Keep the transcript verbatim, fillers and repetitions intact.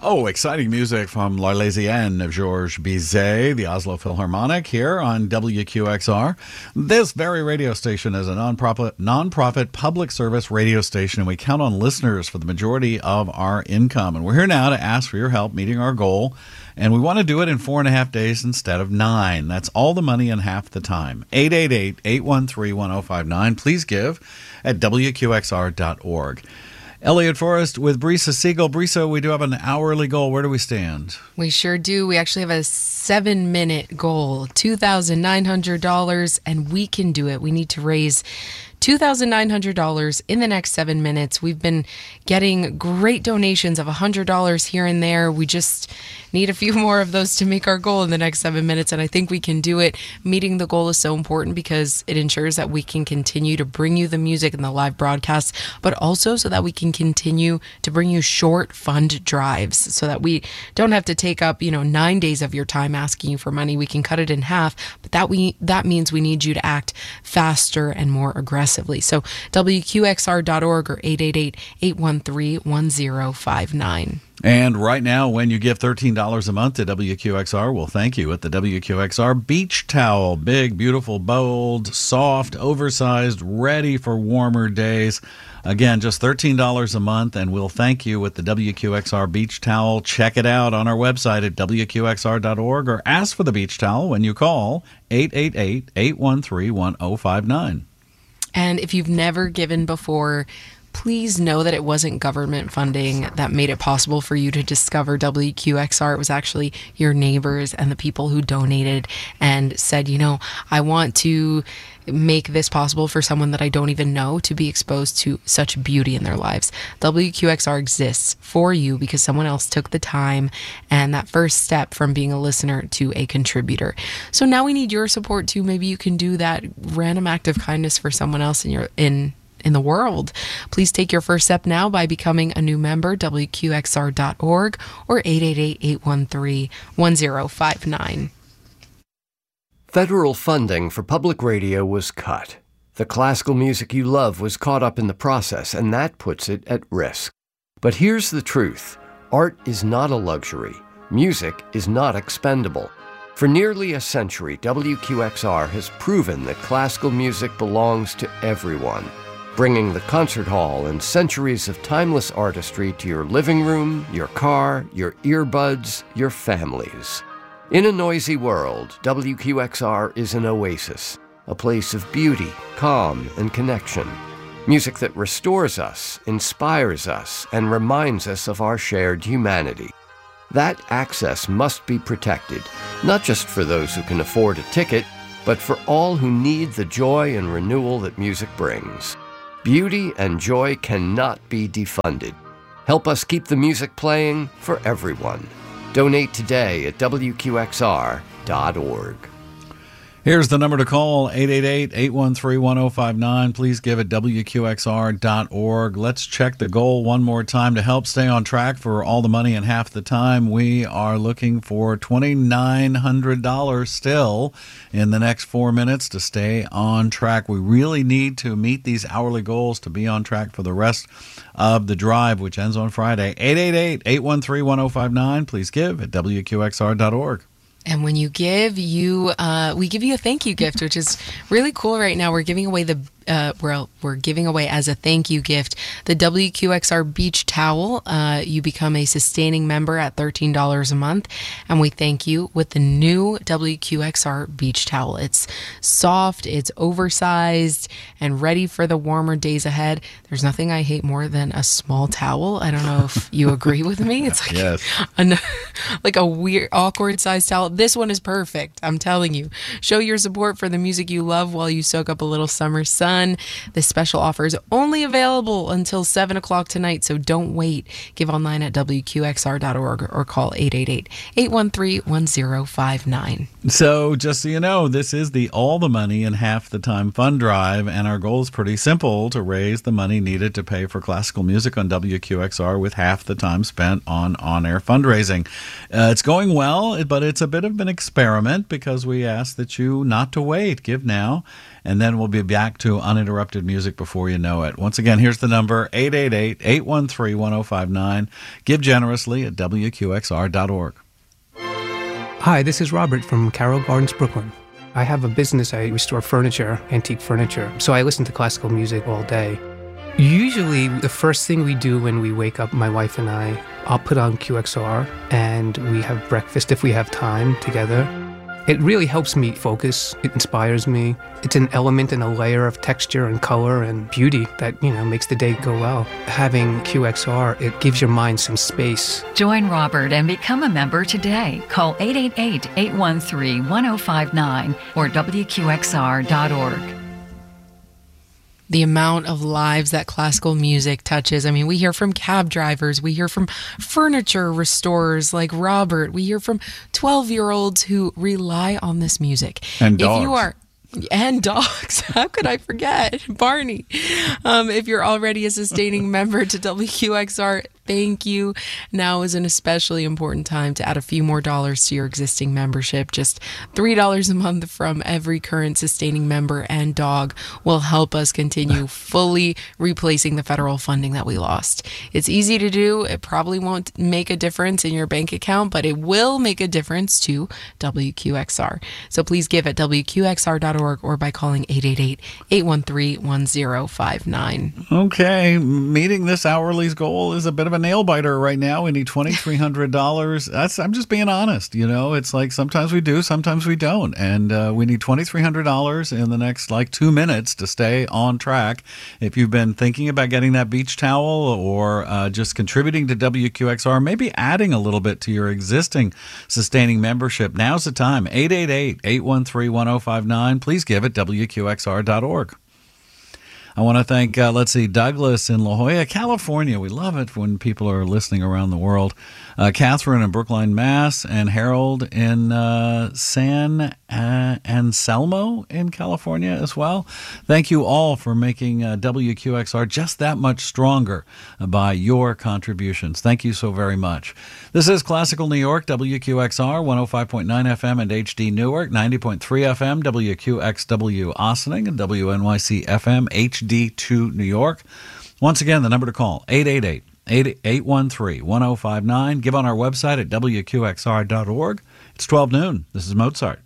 Oh, exciting music from L'Arlésienne of Georges Bizet, the Oslo Philharmonic, here on W Q X R. This very radio station is a non-profit, non-profit public service radio station, and we count on listeners for the majority of our income. And we're here now to ask for your help meeting our goal, and we want to do it in four and a half days instead of nine. That's all the money in half the time. eight eight eight, eight one three, one oh five nine. Please give at W Q X R dot org. Elliot Forrest with Brisa Siegel. Brisa, we do have an hourly goal. Where do we stand? We sure do. We actually have a seven-minute goal, two thousand nine hundred dollars, and we can do it. We need to raise two thousand nine hundred dollars in the next seven minutes. We've been getting great donations of one hundred dollars here and there. We just need a few more of those to make our goal in the next seven minutes, and I think we can do it. Meeting the goal is so important because it ensures that we can continue to bring you the music and the live broadcasts, but also so that we can continue to bring you short fund drives so that we don't have to take up, you know, nine days of your time asking you for money. We can cut it in half, but that we that means we need you to act faster and more aggressively. So W Q X R dot org or eight eight eight, eight one three, one oh five nine. And right now, when you give thirteen dollars a month to W Q X R, we'll thank you with the W Q X R Beach Towel. Big, beautiful, bold, soft, oversized, ready for warmer days. Again, just thirteen dollars a month, and we'll thank you with the W Q X R Beach Towel. Check it out on our website at W Q X R dot org or ask for the Beach Towel when you call eight eight eight, eight one three, one oh five nine. And if you've never given before, please know that it wasn't government funding that made it possible for you to discover W Q X R. It was actually your neighbors and the people who donated and said, you know, I want to make this possible for someone that I don't even know to be exposed to such beauty in their lives. W Q X R exists for you because someone else took the time and that first step from being a listener to a contributor. So now we need your support too. Maybe you can do that random act of kindness for someone else in your in in the world. Please take your first step now by becoming a new member, W Q X R dot org or eight eight eight, eight one three, one oh five nine. Federal funding for public radio was cut. The classical music you love was caught up in the process, and that puts it at risk. But here's the truth. Art is not a luxury. Music is not expendable. For nearly a century, W Q X R has proven that classical music belongs to everyone, bringing the concert hall and centuries of timeless artistry to your living room, your car, your earbuds, your families. In a noisy world, W Q X R is an oasis, a place of beauty, calm, and connection. Music that restores us, inspires us, and reminds us of our shared humanity. That access must be protected, not just for those who can afford a ticket, but for all who need the joy and renewal that music brings. Beauty and joy cannot be defunded. Help us keep the music playing for everyone. Donate today at W Q X R dot org. Here's the number to call, eight eight eight, eight one three, one oh five nine. Please give at W Q X R dot org. Let's check the goal one more time to help stay on track for all the money in half the time. We are looking for two thousand nine hundred dollars still in the next four minutes to stay on track. We really need to meet these hourly goals to be on track for the rest of the drive, which ends on Friday. eight eight eight, eight one three, one oh five nine. Please give at W Q X R dot org. And when you give, you uh, we give you a thank you gift, which is really cool right now. We're giving away the uh, we're we're giving away as a thank you gift the W Q X R Beach Towel. Uh, you become a sustaining member at thirteen dollars a month, and we thank you with the new W Q X R Beach Towel. It's soft, it's oversized, and ready for the warmer days ahead. There's nothing I hate more than a small towel. I don't know if you agree with me. It's like yes. a, like a weird, awkward sized towel. This one is perfect. I'm telling you. Show your support for the music you love while you soak up a little summer sun. This special offer is only available until seven o'clock tonight, so don't wait. Give online at W Q X R dot org or call eight eight eight, eight one three, one oh five nine. So just so you know, this is the All the Money in Half the Time Fund Drive, and our goal is pretty simple: to raise the money needed to pay for classical music on W Q X R with half the time spent on on-air fundraising. Uh, it's going well, but it's a bit of an experiment because we ask that you not to wait. Give now and then we'll be back to uninterrupted music before you know it. Once again, here's the number, eight eight eight, eight one three, one oh five nine. Give generously at W Q X R dot org. Hi, this is Robert from Carroll Gardens, Brooklyn. I have a business. I restore furniture, antique furniture, so I listen to classical music all day. Usually, the first thing we do when we wake up, my wife and I, I'll put on Q X R, and we have breakfast if we have time together. It really helps me focus. It inspires me. It's an element and a layer of texture and color and beauty that, you know, makes the day go well. Having Q X R, it gives your mind some space. Join Robert and become a member today. Call eight eight eight, eight one three, one oh five nine or W Q X R dot org. The amount of lives that classical music touches. I mean, we hear from cab drivers, we hear from furniture restorers like Robert, we hear from twelve-year-olds who rely on this music. And dogs. If you are And dogs. How could I forget? Barney. Um, if you're already a sustaining member to W Q X R, thank you. Now is an especially important time to add a few more dollars to your existing membership. Just three dollars a month from every current sustaining member and dog will help us continue fully replacing the federal funding that we lost. It's easy to do. It probably won't make a difference in your bank account, but it will make a difference to W Q X R. So please give at W Q X R dot org or by calling eight eight eight, eight one three, one oh five nine. Okay, meeting this hourly's goal is a bit of a nail biter right now. We need twenty-three hundred dollars. That's, I'm just being honest. You know, it's like sometimes we do, sometimes we don't. And uh, we need twenty-three hundred dollars in the next like two minutes to stay on track. If you've been thinking about getting that beach towel or uh, just contributing to W Q X R, maybe adding a little bit to your existing sustaining membership, now's the time. eight eight eight, eight one three, one oh five nine. Please give at W Q X R dot org. I want to thank, uh, let's see, Douglas in La Jolla, California. We love it when people are listening around the world. Uh, Catherine in Brookline, Mass. And Harold in uh, San uh, Anselmo in California as well. Thank you all for making uh, W Q X R just that much stronger by your contributions. Thank you so very much. This is Classical New York, W Q X R, one oh five point nine F M and H D Newark, ninety point three F M, W Q X W Ossining, and W N Y C F M, H D two New York. Once again, the number to call, eight eight eight, eight one three, one oh five nine. Give on our website at W Q X R dot org. It's twelve noon. This is Mozart.